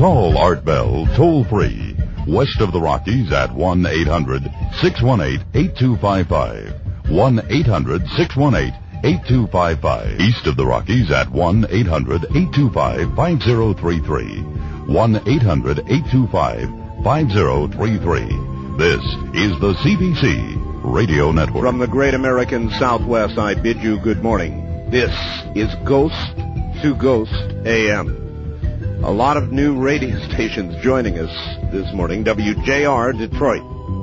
Call Art Bell toll-free, west of the Rockies at 1-800-618-8255. 1-800-618-8255. East of the Rockies at 1-800-825-5033. 1-800-825-5033. This is the CBC Radio Network. From the great American Southwest, I bid you good morning. This is Ghost to Ghost AM. A lot of new radio stations joining us this morning. WJR, Detroit.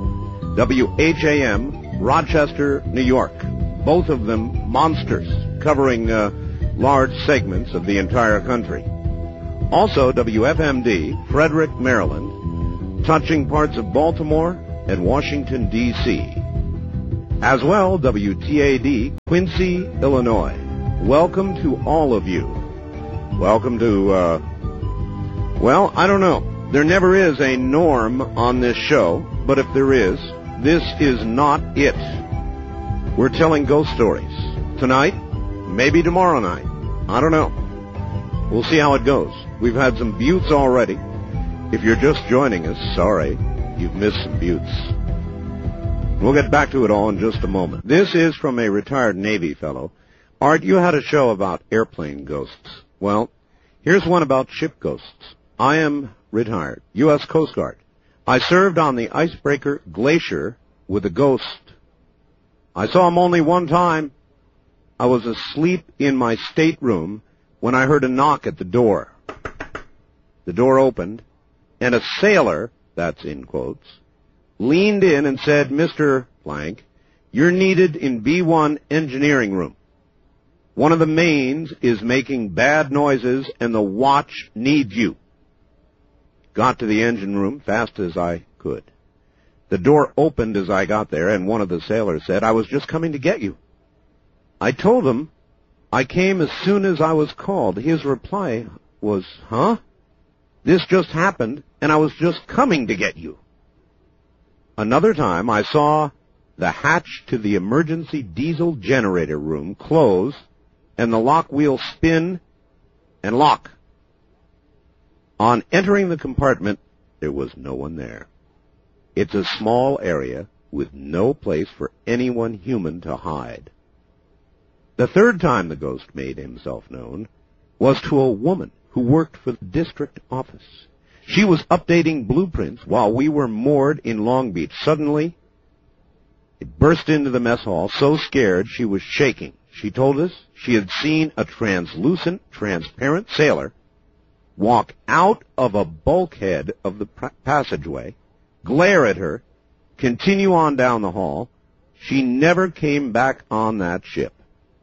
WHAM, Rochester, New York. Both of them monsters, covering large segments of the entire country. Also, WFMD, Frederick, Maryland, touching parts of Baltimore and Washington, D.C. As well, WTAD, Quincy, Illinois. Welcome to all of you. Welcome to, well, I don't know. There never is a norm on this show, but if there is, this is not it. We're telling ghost stories. Tonight, maybe tomorrow night. I don't know. We'll see how it goes. We've had some buttes already. If you're just joining us, sorry, you've missed some buttes. We'll get back to it all in just a moment. This is from a retired Navy fellow. Art, you had a show about airplane ghosts. Well, here's one about ship ghosts. I am retired, U.S. Coast Guard. I served on the icebreaker Glacier with a ghost. I saw him only one time. I was asleep in my stateroom when I heard a knock at the door. The door opened, and a sailor, that's in quotes, leaned in and said, Mr. Blank, you're needed in B-1 engineering room. One of the mains is making bad noises, and the watch needs you. Got to the engine room fast as I could. The door opened as I got there, and one of the sailors said, I was just coming to get you. I told him I came as soon as I was called. His reply was, huh? This just happened, and I was just coming to get you. Another time, I saw the hatch to the emergency diesel generator room close, and the lock wheel spin and lock. On entering the compartment, there was no one there. It's a small area with no place for anyone human to hide. The third time the ghost made himself known was to a woman who worked for the district office. She was updating blueprints while we were moored in Long Beach. Suddenly, it burst into the mess hall, so scared she was shaking. She told us she had seen a translucent, transparent sailor walk out of a bulkhead of the passageway, glare at her, continue on down the hall. She never came back on that ship.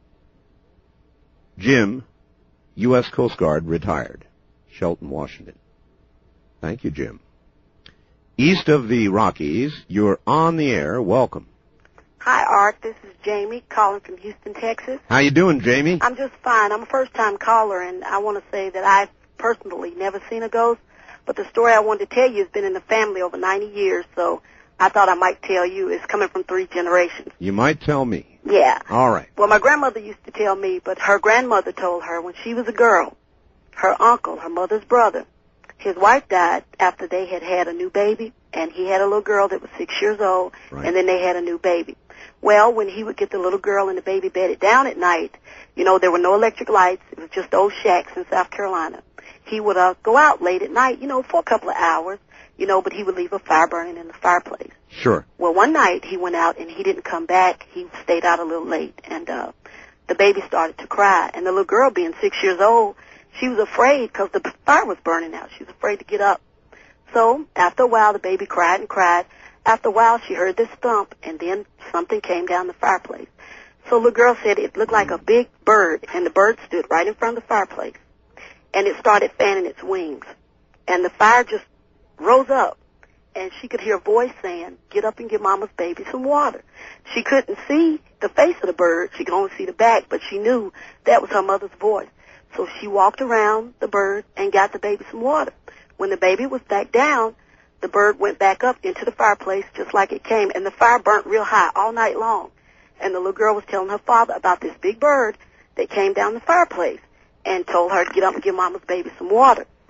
Jim, U.S. Coast Guard, retired. Shelton, Washington. Thank you, Jim. East of the Rockies, you're on the air. Welcome. Hi, Art. This is Jamie calling from Houston, Texas. How you doing, Jamie? I'm just fine. I'm a first-time caller, and I want to say that I've personally never seen a ghost, but the story I wanted to tell you has been in the family over 90 years, so I thought I might tell you. It's coming from 3 generations. You might tell me. Yeah. All right. Well, my grandmother used to tell me, but her grandmother told her when she was a girl, her uncle, her mother's brother, his wife died after they had had a new baby, and he had a little girl that was 6 years old, right. And then they had a new baby. Well, when he would get the little girl and the baby bedded down at night, you know, there were no electric lights. It was just old shacks in South Carolina. He would go out late at night, you know, for a couple of hours, you know, but he would leave a fire burning in the fireplace. Sure. Well, one night he went out and he didn't come back. He stayed out a little late, and the baby started to cry. And the little girl, being 6 years old, she was afraid because the fire was burning out. She was afraid to get up. So after a while, the baby cried and cried. After a while, she heard this thump, and then something came down the fireplace. So the girl said it looked like a big bird, and the bird stood right in front of the fireplace. And it started fanning its wings. And the fire just rose up, and she could hear a voice saying, get up and give Mama's baby some water. She couldn't see the face of the bird. She could only see the back, but she knew that was her mother's voice. So she walked around the bird and got the baby some water. When the baby was back down, the bird went back up into the fireplace just like it came, and the fire burnt real high all night long. And the little girl was telling her father about this big bird that came down the fireplace and told her to get up and give Mama's baby some water.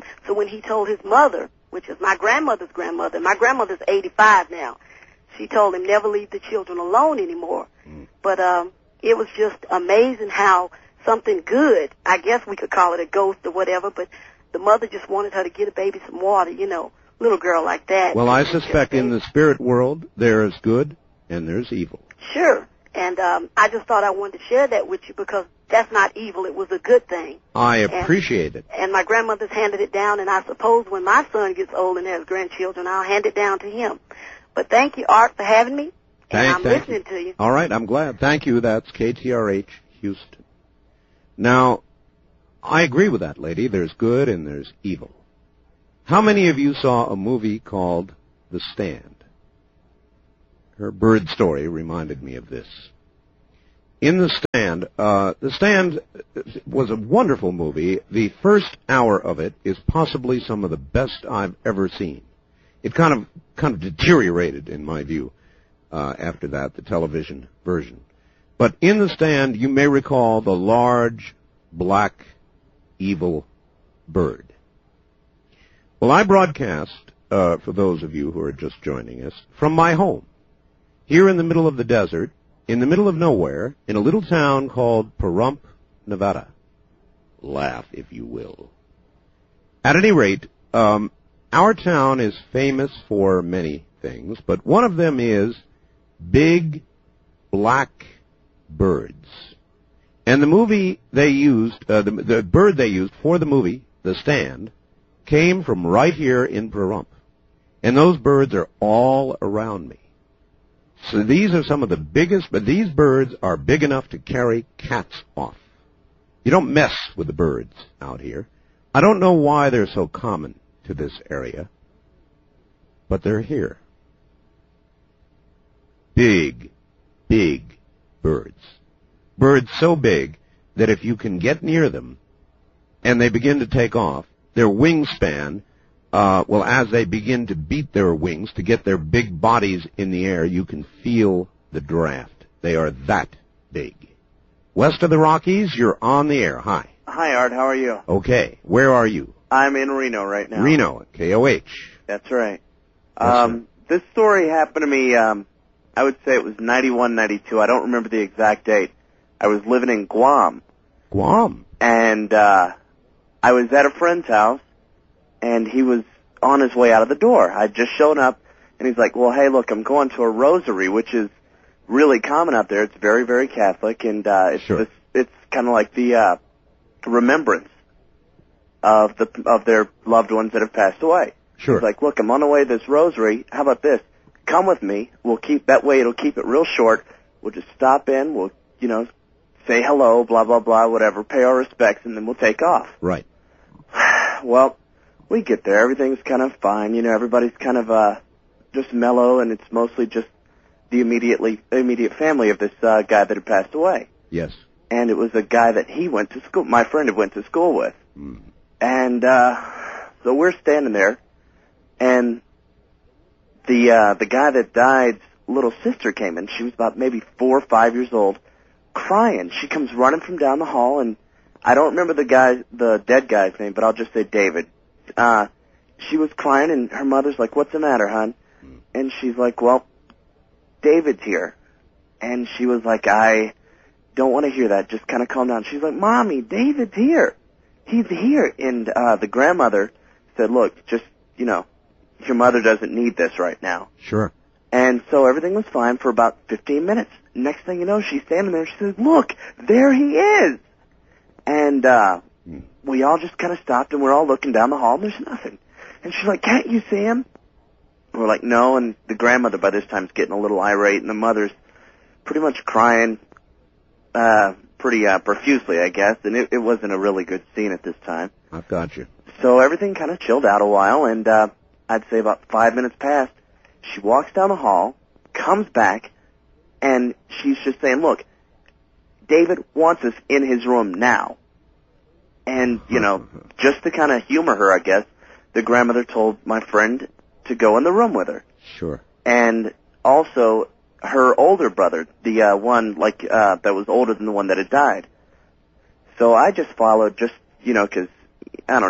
So when he told his mother, which is my grandmother's grandmother, my grandmother's 85 now, she told him never leave the children alone anymore. But it was just amazing how something good, I guess we could call it a ghost or whatever, but the mother just wanted her to get a baby some water, you know, little girl like that. Well, I suspect in the spirit world there's good and there's evil. Sure. And I just thought I wanted to share that with you because that's not evil. It was a good thing. I appreciate it. And my grandmother's handed it down, and I suppose when my son gets old and has grandchildren, I'll hand it down to him. But thank you, Art, for having me. And I'm listening to you. All right, I'm glad. Thank you. That's KTRH, Houston. Now, I agree with that lady. There's good and there's evil. How many of you saw a movie called The Stand? Her bird story reminded me of this. In The Stand was a wonderful movie. The first hour of it is possibly some of the best I've ever seen. It kind of deteriorated, in my view, after that, the television version. But in The Stand, you may recall the large, black, evil bird. Well, I broadcast, for those of you who are just joining us, from my home, here in the middle of the desert, in the middle of nowhere, in a little town called Pahrump, Nevada. Laugh, if you will. At any rate, our town is famous for many things, but one of them is big, black birds. And the movie they used, the bird they used for the movie, The Stand, came from right here in Pahrump. And those birds are all around me. So these are some of the biggest, but these birds are big enough to carry cats off. You don't mess with the birds out here. I don't know why they're so common to this area, but they're here. Big, big birds. Birds so big that if you can get near them and they begin to take off, their wingspan, as they begin to beat their wings to get their big bodies in the air, you can feel the draft. They are that big. West of the Rockies, you're on the air. Hi. Hi, Art. How are you? Okay. Where are you? I'm in Reno right now. Reno, KOH. That's right. Yes, sir. This story happened to me, I would say it was 91, 92. I don't remember the exact date. I was living in Guam. Guam? And I was at a friend's house, and he was on his way out of the door. I'd just shown up, and he's like, well, hey, look, I'm going to a rosary, which is really common out there. It's very, very Catholic, and it's kind of like the remembrance of their loved ones that have passed away. Sure. He's like, look, I'm on the way to this rosary. How about this? Come with me. That way it'll keep it real short. We'll just stop in. We'll, say hello, blah, blah, blah, whatever, pay our respects, and then we'll take off. Right. Well, we get there. Everything's kind of fine. Everybody's kind of just mellow, and it's mostly just the immediate family of this guy that had passed away. Yes. And it was a guy that he went to school, my friend had went to school with. Mm. And so we're standing there, and the guy that died's little sister came in. She was about maybe 4 or 5 years old, crying. She comes running from down the hall, and I don't remember the dead guy's name, but I'll just say David. She was crying, and her mother's like, what's the matter, hon? Mm. And she's like, well, David's here. And she was like, I don't want to hear that. Just kind of calm down. She's like, Mommy, David's here. He's here. And the grandmother said, look, just, your mother doesn't need this right now. Sure. And so everything was fine for about 15 minutes. Next thing you know, she's standing there. She says, look, there he is. And we all just kind of stopped, and we're all looking down the hall, and there's nothing. And she's like, can't you see him? And we're like, no. And the grandmother by this time is getting a little irate, and the mother's pretty much crying pretty profusely, I guess. And it wasn't a really good scene at this time. I've got you. So everything kind of chilled out a while, and I'd say about 5 minutes passed. She walks down the hall, comes back, and she's just saying, look, David wants us in his room now. And, just to kind of humor her, I guess, the grandmother told my friend to go in the room with her. Sure. And also, her older brother, the one, that was older than the one that had died. So I just followed, because, I don't know, it's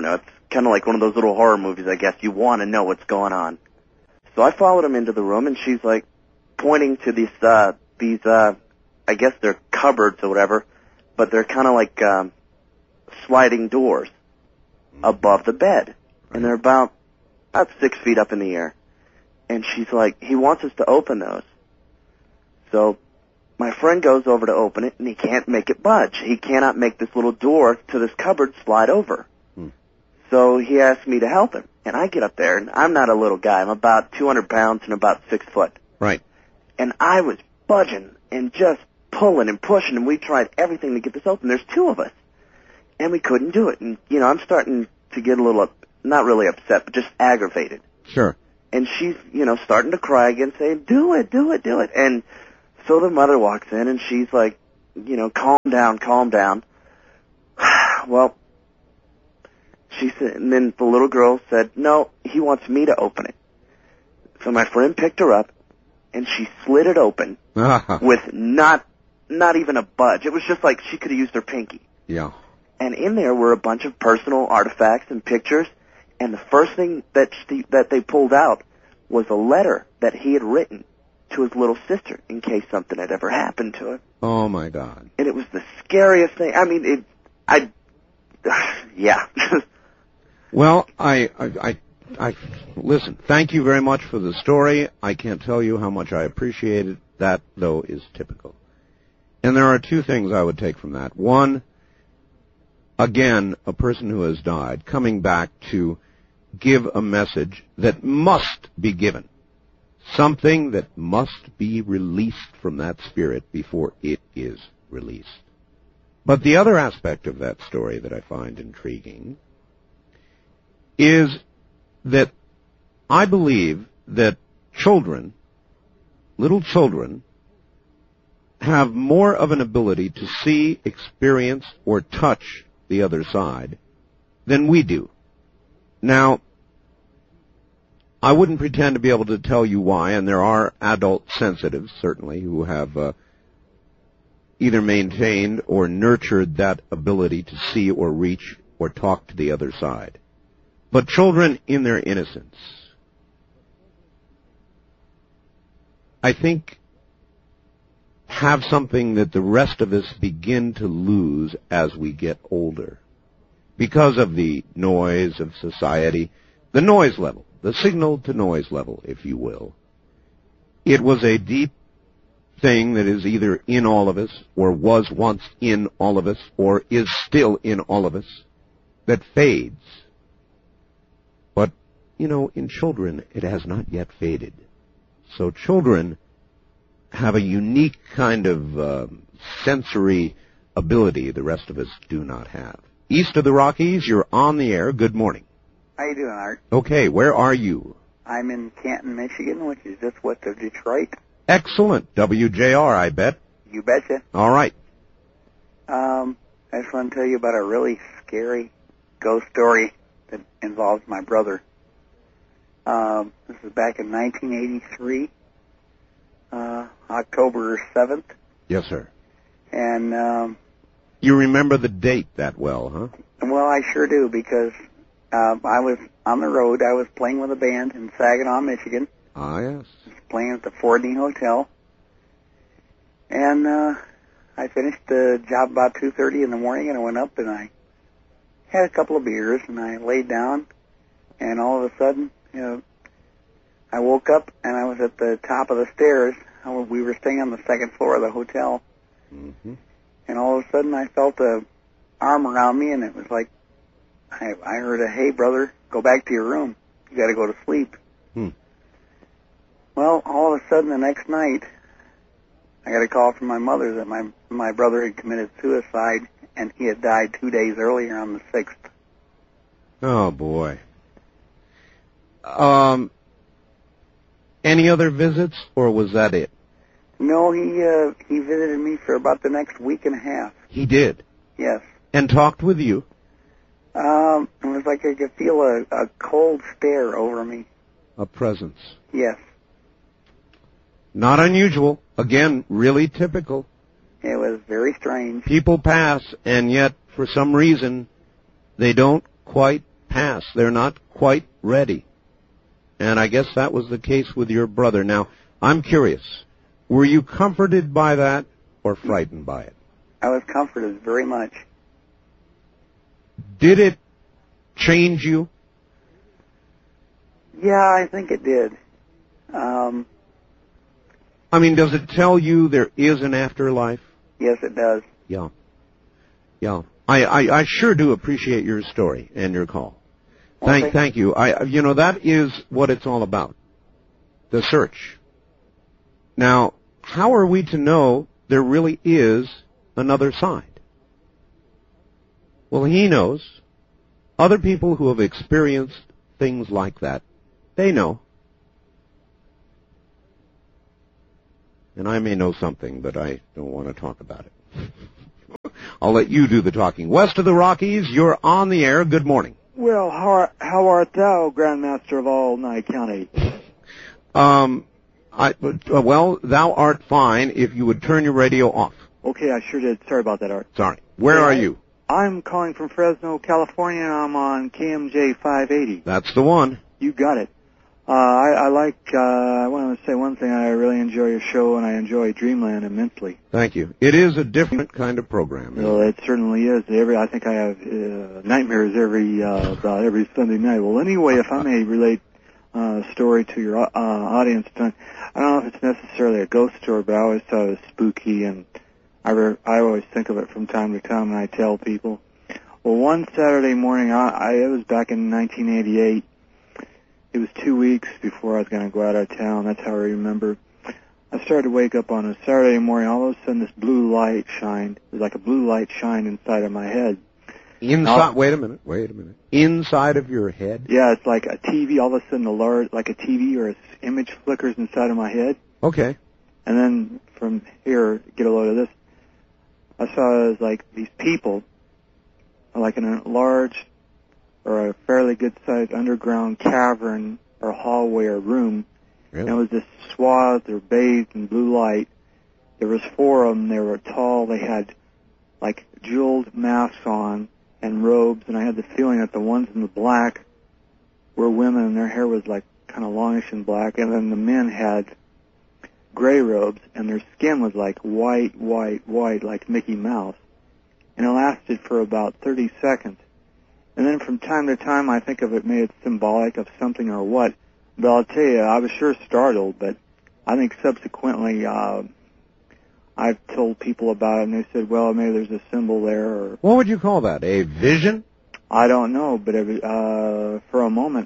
kind of like one of those little horror movies, I guess. You want to know what's going on. So I followed him into the room, and she's like pointing to these I guess they're cupboards or whatever, but they're kind of like sliding doors above the bed, and they're about 6 feet up in the air. And she's like, he wants us to open those. So my friend goes over to open it, and he can't make it budge. He cannot make this little door to this cupboard slide over. So he asked me to help him. And I get up there, and I'm not a little guy. I'm about 200 pounds and about 6 foot. Right. And I was budging and just pulling and pushing, and we tried everything to get this open. There's 2 of us. And we couldn't do it. And, you know, I'm starting to get a little, not really upset, but just aggravated. Sure. And she's, you know, starting to cry again, saying, do it, do it, do it. And so the mother walks in, and she's like, you know, calm down, calm down. Well, she said, and then the little girl said, no, he wants me to open it. So my friend picked her up, and she slid it open with not even a budge. It was just like she could have used her pinky. Yeah. And in there were a bunch of personal artifacts and pictures, and the first thing that they pulled out was a letter that he had written to his little sister in case something had ever happened to him. Oh, my God. And it was the scariest thing. I mean, yeah. Well, I listen, thank you very much for the story. I can't tell you how much I appreciate it. That, though, is typical. And there are 2 things I would take from that. One, again, a person who has died coming back to give a message that must be given. Something that must be released from that spirit before it is released. But the other aspect of that story that I find intriguing is that I believe that children, little children, have more of an ability to see, experience, or touch the other side than we do. Now, I wouldn't pretend to be able to tell you why, and there are adult sensitives, certainly, who have either maintained or nurtured that ability to see or reach or talk to the other side. But children, in their innocence, I think, have something that the rest of us begin to lose as we get older. Because of the noise of society, the noise level, the signal-to-noise level, if you will. It was a deep thing that is either in all of us, or was once in all of us, or is still in all of us, that fades. But, you know, in children, it has not yet faded. So children have a unique kind of sensory ability the rest of us do not have. East of the Rockies, you're on the air. Good morning. How you doing, Art? Okay, where are you? I'm in Canton, Michigan, which is just west of Detroit. Excellent. WJR, I bet. You betcha. All right. I just want to tell you about a really scary ghost story that involves my brother. This is back in 1983, October 7th. Yes, sir. And, you remember the date that well, huh? well, I sure do, because I was on the road. I was playing with a band in Saginaw, Michigan. Ah, yes. Playing at the Fordney Hotel. And I finished the job about 2:30 in the morning, and I went up and I had a couple of beers, and I laid down, and all of a sudden, you know, I woke up, and I was at the top of the stairs. We were staying on the second floor of the hotel. Mm-hmm. And all of a sudden, I felt a arm around me, and it was like, I heard a, hey, brother, go back to your room. You got to go to sleep. Well, all of a sudden, the next night, I got a call from my mother that my brother had committed suicide, and he had died 2 days earlier on the 6th. Oh, boy. Any other visits, or was that it? No, he visited me for about the next week and a half. He did? Yes. And talked with you? It was like I could feel a cold stare over me. A presence. Yes. Not unusual. Again, really typical. It was very strange. People pass, and yet, for some reason, they don't quite pass pass. They're not quite ready. And I guess that was the case with your brother. Now, I'm curious. Were you comforted by that or frightened by it? I was comforted very much. Did it change you? Yeah, I think it did. I mean, does it tell you there is an afterlife? Yes, it does. Yeah. Yeah. I sure do appreciate your story and your call. Thank you. That is what it's all about. The search. Now, how are we to know there really is another side? Well, he knows. Other people who have experienced things like that, they know. And I may know something, but I don't want to talk about it. I'll let you do the talking. West of the Rockies, you're on the air. Good morning. Well, how art thou, Grandmaster of all Nye County? Well, thou art fine if you would turn your radio off. Okay, I sure did. Sorry about that, Art. Sorry. Where are you? I'm calling from Fresno, California, and I'm on KMJ 580. That's the one. You got it. I want to say one thing. I really enjoy your show, and I enjoy Dreamland immensely. Thank you. It is a different kind of program. Well, it certainly is. I think I have nightmares about every Sunday night. Well, anyway, if I may relate a story to your audience tonight, I don't know if it's necessarily a ghost story, but I always thought it was spooky, and I always think of it from time to time, and I tell people. Well, one Saturday morning, it was back in 1988. It was 2 weeks before I was going to go out of town. That's how I remember. I started to wake up on a Saturday morning. All of a sudden, this blue light shined. It was like a blue light shined inside of my head. Inside? Wait a minute. Inside of your head? Yeah, it's like a TV. All of a sudden, like a TV or an image flickers inside of my head. Okay. And then from here, get a load of this. I saw it was like these people, like in a large or a fairly good-sized underground cavern or hallway or room. Really? And it was this swath. They were bathed in blue light. There was 4 of them. They were tall. They had like jeweled masks on and robes. And I had the feeling that the ones in the black were women, and their hair was like kind of longish and black. And then the men had gray robes, and their skin was like white, like Mickey Mouse. And it lasted for about 30 seconds. And then from time to time, I think of it, maybe it's symbolic of something or what. But I'll tell you, I was sure startled, but I think subsequently I've told people about it, and they said, well, maybe there's a symbol there. Or what would you call that, a vision? I don't know, but for a moment,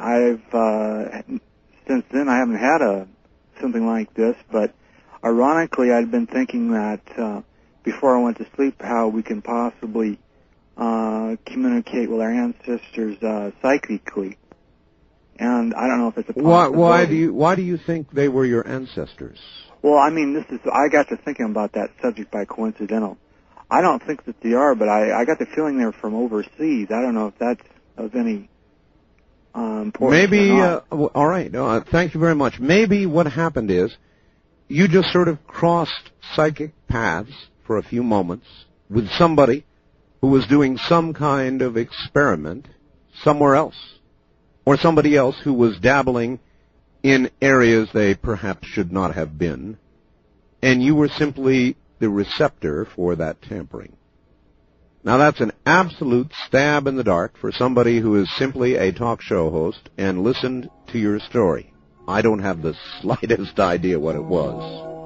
since then I haven't had something like this, but ironically, I'd been thinking that before I went to sleep, how we can possibly communicate with our ancestors psychically, and I don't know if it's a possibility. Why do you think they were your ancestors? Well, I mean, I got to thinking about that subject by coincidental. I don't think that they are, but I got the feeling they're from overseas. I don't know if that's of any importance. Maybe. All right. Thank you very much. Maybe what happened is you just sort of crossed psychic paths for a few moments with somebody who was doing some kind of experiment somewhere else, or somebody else who was dabbling in areas they perhaps should not have been, and you were simply the receptor for that tampering. Now that's an absolute stab in the dark for somebody who is simply a talk show host and listened to your story. I don't have the slightest idea what it was.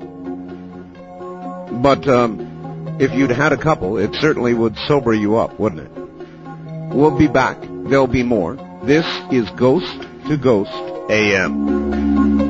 But if you'd had a couple, it certainly would sober you up, wouldn't it? We'll be back. There'll be more. This is Ghost to Ghost AM.